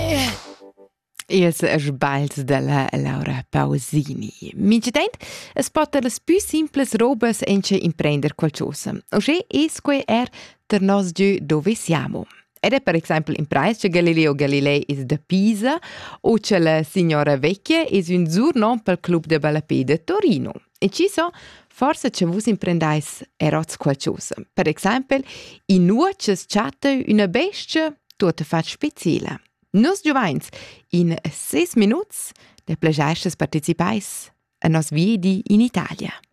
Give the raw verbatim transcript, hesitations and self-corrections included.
Ils sbalz della Laura Pausini. Mincetent, es pot las più simples robas ence imprender qualcosa. Oce esque er ter nos giù dove siamo. Ed è per esempio in price che Galileo Galilei is da Pisa o che la signora Vecchia is un surnom pel club de Ballapé de Torino. E ci so, forse che vus imprendais eroz qualcosa. Per esempio, in nuoces chatte una bestia tutta fat speciale. Nos giovens, in ses minuts, de plagiaisces participais a nos viedi in Italia.